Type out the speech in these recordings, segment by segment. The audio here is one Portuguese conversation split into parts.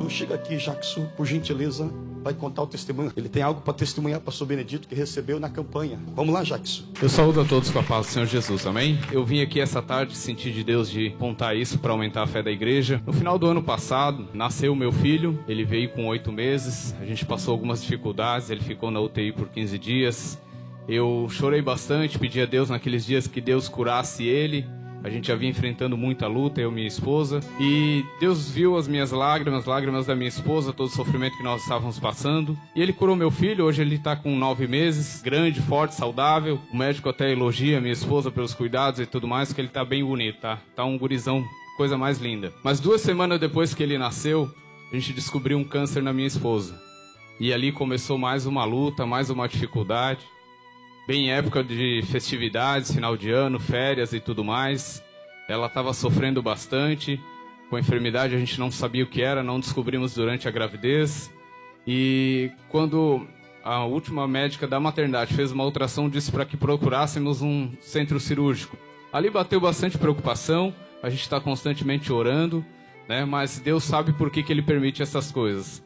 Jackson, chega aqui, Jackson, por gentileza, vai contar o testemunho. Ele tem algo para testemunhar, pastor Benedito, que recebeu na campanha. Vamos lá, Jackson. Eu saúdo a todos com a paz do Senhor Jesus, amém? Eu vim aqui essa tarde sentir de Deus de contar isso para aumentar a fé da igreja. No final do ano passado, nasceu o meu filho, ele veio com 8 meses, a gente passou algumas dificuldades, ele ficou na UTI por 15 dias. Eu chorei bastante, pedi a Deus naqueles dias que Deus curasse ele. A gente já vinha enfrentando muita luta, eu e minha esposa. E Deus viu as minhas lágrimas, lágrimas da minha esposa, todo o sofrimento que nós estávamos passando. E Ele curou meu filho, hoje ele está com 9 meses, grande, forte, saudável. O médico até elogia a minha esposa pelos cuidados e tudo mais, que ele está bem bonito, tá? Tá um gurizão, coisa mais linda. Mas 2 semanas depois que ele nasceu, a gente descobriu um câncer na minha esposa. E ali começou mais uma luta, mais uma dificuldade. Bem em época de festividades, final de ano, férias e tudo mais. Ela estava sofrendo bastante. Com a enfermidade a gente não sabia o que era, não descobrimos durante a gravidez. E quando a última médica da maternidade fez uma ultrassom, disse para que procurássemos um centro cirúrgico. Ali bateu bastante preocupação, a gente está constantemente orando, né? Mas Deus sabe por que Ele permite essas coisas.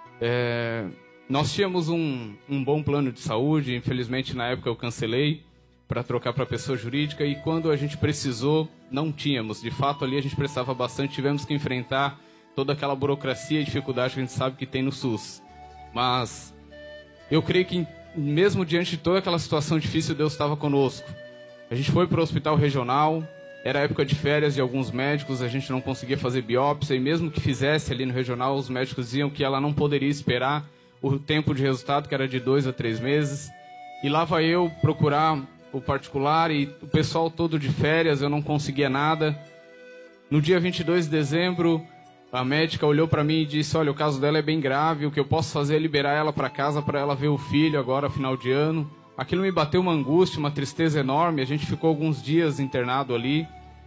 Nós tínhamos um bom plano de saúde, infelizmente na época eu cancelei para trocar para pessoa jurídica e quando a gente precisou, não tínhamos. De fato ali a gente precisava bastante, tivemos que enfrentar toda aquela burocracia e dificuldade que a gente sabe que tem no SUS. Mas eu creio que mesmo diante de toda aquela situação difícil, Deus estava conosco. A gente foi para o hospital regional, era época de férias de alguns médicos, a gente não conseguia fazer biópsia e mesmo que fizesse ali no regional, os médicos diziam que ela não poderia esperar o tempo de resultado, que era de 2 a 3 meses. E lá vai eu procurar o particular e o pessoal todo de férias, eu não conseguia nada. No dia 22 de dezembro, a médica olhou para mim e disse, olha, o caso dela é bem grave, o que eu posso fazer é liberar ela para casa para ela ver o filho agora, final de ano. Aquilo me bateu uma angústia, uma tristeza enorme, a gente ficou alguns dias internado ali.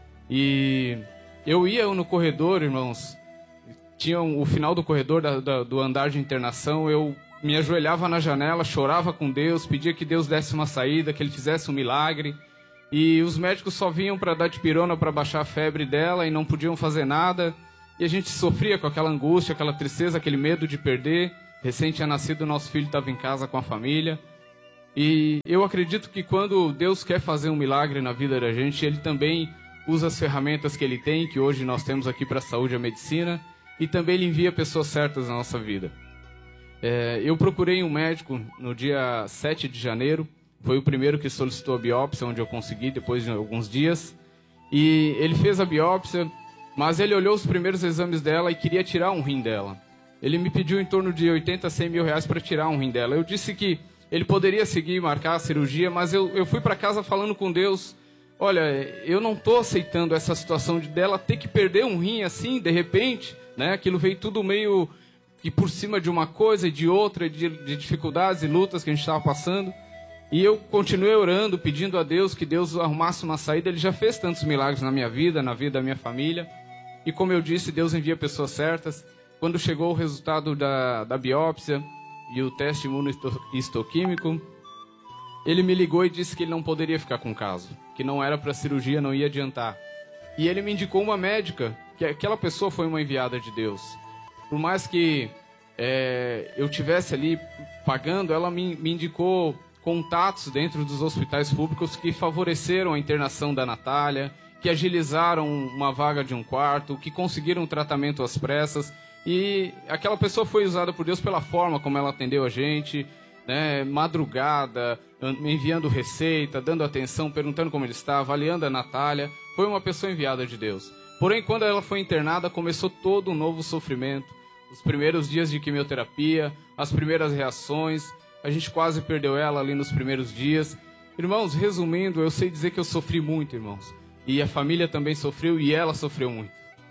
E eu ia no corredor, irmãos, tinha o final do corredor do andar de internação, eu me ajoelhava na janela, chorava com Deus, pedia que Deus desse uma saída, que Ele fizesse um milagre. E os médicos só vinham para dar dipirona para baixar a febre dela e não podiam fazer nada. E a gente sofria com aquela angústia, aquela tristeza, aquele medo de perder. Recém tinha nascido, o nosso filho estava em casa com a família. E eu acredito que quando Deus quer fazer um milagre na vida da gente, Ele também usa as ferramentas que Ele tem, que hoje nós temos aqui para a saúde e a medicina, e também Ele envia pessoas certas na nossa vida. Eu procurei um médico no dia 7 de janeiro, foi o primeiro que solicitou a biópsia, onde eu consegui depois de alguns dias, e ele fez a biópsia, mas ele olhou os primeiros exames dela e queria tirar um rim dela. Ele me pediu em torno de 80 a 100 mil reais para tirar um rim dela. Eu disse que ele poderia seguir e marcar a cirurgia, mas eu fui para casa falando com Deus, olha, eu não estou aceitando essa situação dela ter que perder um rim assim, de repente, né? Aquilo veio tudo meio que por cima de uma coisa e de outra, de dificuldades e lutas que a gente estava passando. E eu continuei orando, pedindo a Deus que Deus arrumasse uma saída. Ele já fez tantos milagres na minha vida, na vida da minha família. E como eu disse, Deus envia pessoas certas. Quando chegou o resultado da biópsia e o teste imunohistoquímico, ele me ligou e disse que ele não poderia ficar com o caso, que não era para cirurgia, não ia adiantar. E ele me indicou uma médica, que aquela pessoa foi uma enviada de Deus. Por mais que eu tivesse ali pagando, ela me indicou contatos dentro dos hospitais públicos que favoreceram a internação da Natália, que agilizaram uma vaga de um quarto, que conseguiram um tratamento às pressas. E aquela pessoa foi usada por Deus pela forma como ela atendeu a gente, né, madrugada, enviando receita, dando atenção, perguntando como ele está, avaliando a Natália. Foi uma pessoa enviada de Deus. Porém, quando ela foi internada, começou todo um novo sofrimento. Os primeiros dias de quimioterapia, as primeiras reações, a gente quase perdeu ela ali nos primeiros dias. Irmãos, resumindo, eu sei dizer que eu sofri muito, irmãos. E a família também sofreu e ela sofreu muito.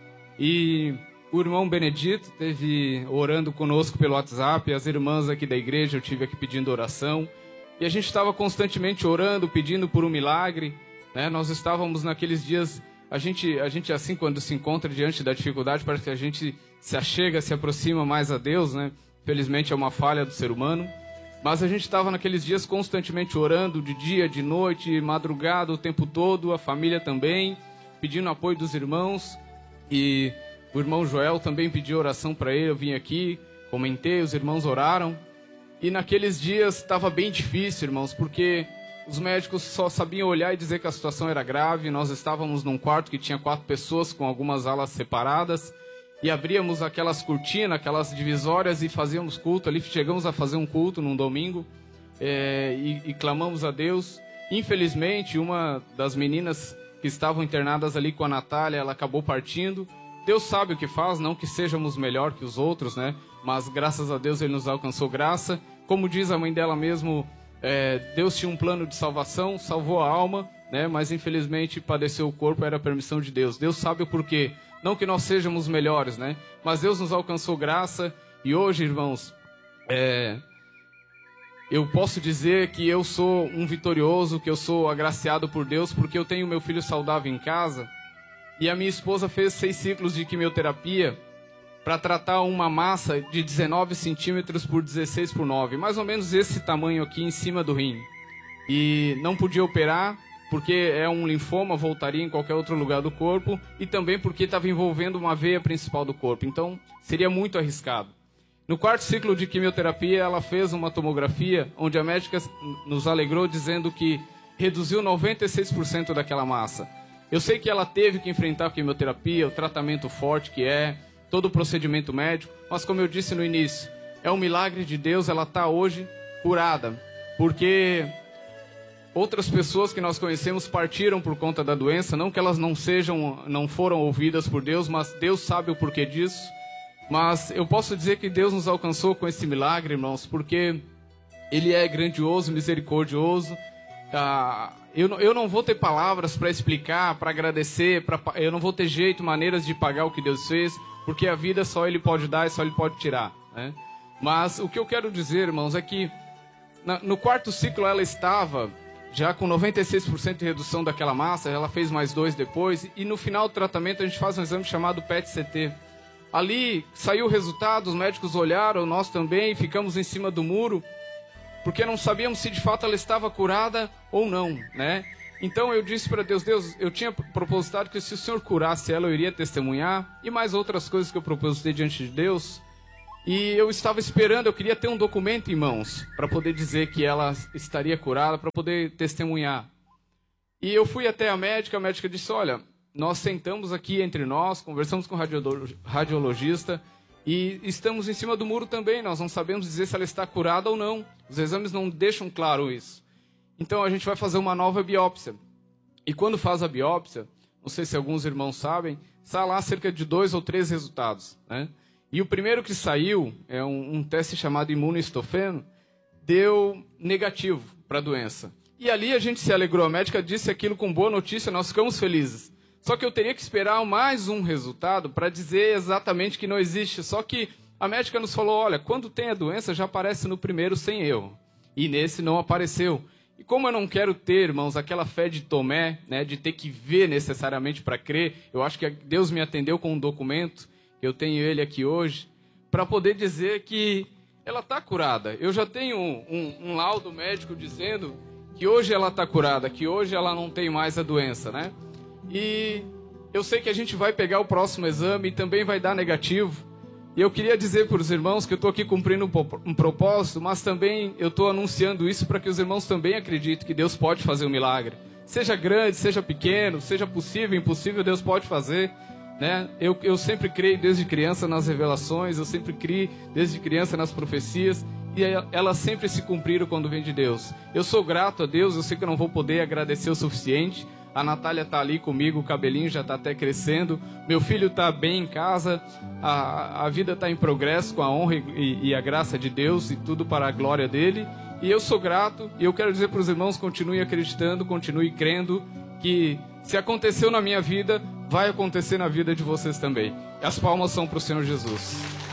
E o irmão Benedito esteve orando conosco pelo WhatsApp, as irmãs aqui da igreja, eu tive aqui pedindo oração. E a gente estava constantemente orando, pedindo por um milagre, né? Nós estávamos naqueles dias, a gente assim, quando se encontra diante da dificuldade, parece que a gente se achega, se aproxima mais a Deus, né? Felizmente é uma falha do ser humano. Mas a gente estava naqueles dias constantemente orando, de dia, de noite, madrugada, o tempo todo, a família também, pedindo apoio dos irmãos. E O irmão Joel também pediu oração para ele, eu vim aqui, comentei, os irmãos oraram. E naqueles dias estava bem difícil, irmãos, porque os médicos só sabiam olhar e dizer que a situação era grave. Nós estávamos num quarto que tinha 4 pessoas com algumas alas separadas. E abríamos aquelas cortinas, aquelas divisórias e fazíamos culto ali. Chegamos a fazer um culto num domingo e clamamos a Deus. Infelizmente, uma das meninas que estavam internadas ali com a Natália, ela acabou partindo. Deus sabe o que faz, não que sejamos melhor que os outros, né? Mas graças a Deus Ele nos alcançou graça. Como diz a mãe dela mesmo, Deus tinha um plano de salvação, salvou a alma, né? Mas infelizmente padeceu o corpo, era a permissão de Deus. Deus sabe o porquê. Não que nós sejamos melhores, né? Mas Deus nos alcançou graça. E hoje, irmãos, eu posso dizer que eu sou um vitorioso, que eu sou agraciado por Deus, porque eu tenho meu filho saudável em casa. E a minha esposa fez 6 ciclos de quimioterapia para tratar uma massa de 19 centímetros por 16 por 9. Mais ou menos esse tamanho aqui em cima do rim. E não podia operar, porque é um linfoma, voltaria em qualquer outro lugar do corpo. E também porque estava envolvendo uma veia principal do corpo. Então, seria muito arriscado. No 4º ciclo de quimioterapia, ela fez uma tomografia, onde a médica nos alegrou dizendo que reduziu 96% daquela massa. Eu sei que ela teve que enfrentar a quimioterapia, o tratamento forte que todo o procedimento médico, mas como eu disse no início, é um milagre de Deus, ela está hoje curada, porque outras pessoas que nós conhecemos partiram por conta da doença, não que elas não foram ouvidas por Deus, mas Deus sabe o porquê disso. Mas eu posso dizer que Deus nos alcançou com esse milagre, irmãos, porque Ele é grandioso, misericordioso. Eu não vou ter palavras para explicar, para agradecer, eu não vou ter jeito, maneiras de pagar o que Deus fez, porque a vida só Ele pode dar e só Ele pode tirar, né? Mas o que eu quero dizer, irmãos, é que no 4º ciclo ela estava já com 96% de redução daquela massa, ela fez mais 2 depois, e no final do tratamento a gente faz um exame chamado PET-CT. Ali saiu o resultado, os médicos olharam, nós também, ficamos em cima do muro, porque não sabíamos se de fato ela estava curada ou não, né? Então eu disse para Deus, eu tinha propositado que se o Senhor curasse ela, eu iria testemunhar, e mais outras coisas que eu propositei diante de Deus. E eu estava esperando, eu queria ter um documento em mãos, para poder dizer que ela estaria curada, para poder testemunhar. E eu fui até a médica disse, olha, nós sentamos aqui entre nós, conversamos com o radiologista, e estamos em cima do muro também, nós não sabemos dizer se ela está curada ou não. Os exames não deixam claro isso. Então a gente vai fazer uma nova biópsia. E quando faz a biópsia, não sei se alguns irmãos sabem, sai lá cerca de 2 ou 3 resultados, né? E o primeiro que saiu, é um teste chamado imunohistofeno, deu negativo para a doença. E ali a gente se alegrou, a médica disse aquilo com boa notícia, nós ficamos felizes. Só que eu teria que esperar mais um resultado para dizer exatamente que não existe. Só que a médica nos falou, olha, quando tem a doença já aparece no primeiro sem erro. E nesse não apareceu. E como eu não quero ter, irmãos, aquela fé de Tomé, né, de ter que ver necessariamente para crer, eu acho que Deus me atendeu com um documento, eu tenho ele aqui hoje, para poder dizer que ela está curada. Eu já tenho um laudo médico dizendo que hoje ela está curada, que hoje ela não tem mais a doença, né? E eu sei que a gente vai pegar o próximo exame e também vai dar negativo. E eu queria dizer para os irmãos que eu estou aqui cumprindo um propósito, mas também eu estou anunciando isso para que os irmãos também acreditem que Deus pode fazer um milagre. Seja grande, seja pequeno, seja possível, impossível, Deus pode fazer, né? Eu sempre creio desde criança nas revelações, eu sempre criei desde criança nas profecias, e elas sempre se cumpriram quando vem de Deus. Eu sou grato a Deus, eu sei que eu não vou poder agradecer o suficiente. A Natália está ali comigo, o cabelinho já está até crescendo. Meu filho está bem em casa. A vida está em progresso com a honra e a graça de Deus e tudo para a glória dele. E eu sou grato e eu quero dizer para os irmãos, continue acreditando, continue crendo que se aconteceu na minha vida, vai acontecer na vida de vocês também. As palmas são para o Senhor Jesus.